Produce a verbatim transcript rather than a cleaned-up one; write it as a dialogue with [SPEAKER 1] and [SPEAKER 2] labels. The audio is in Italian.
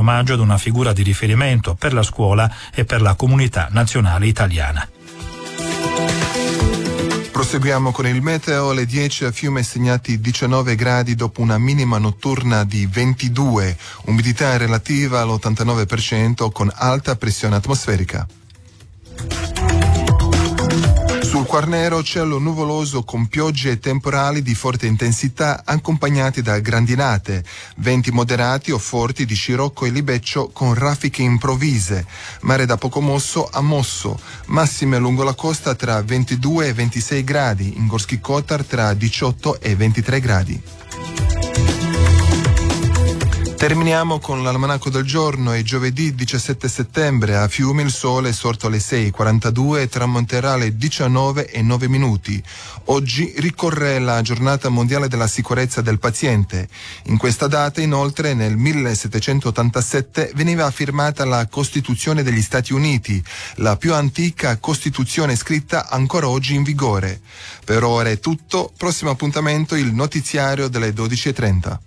[SPEAKER 1] omaggio ad una figura di riferimento per la scuola e per la comunità nazionale italiana.
[SPEAKER 2] Proseguiamo con il meteo. Alle dieci a Fiume segnati diciannove gradi dopo una minima notturna di ventidue, umidità relativa all'ottantanove per cento con alta pressione atmosferica. Sul Quarnero cielo nuvoloso con piogge e temporali di forte intensità accompagnati da grandinate, venti moderati o forti di scirocco e libeccio con raffiche improvvise, mare da poco mosso a mosso, massime lungo la costa tra ventidue e ventisei gradi, in Gorski Kotar tra diciotto e ventitré gradi. Terminiamo con l'almanacco del giorno. È giovedì diciassette settembre, a Fiume il sole è sorto alle sei e quarantadue e tramonterà alle diciannove e nove minuti. Oggi ricorre la giornata mondiale della sicurezza del paziente. In questa data inoltre nel millesettecentottantasette veniva firmata la Costituzione degli Stati Uniti, la più antica Costituzione scritta ancora oggi in vigore. Per ora è tutto, prossimo appuntamento il notiziario delle dodici e trenta.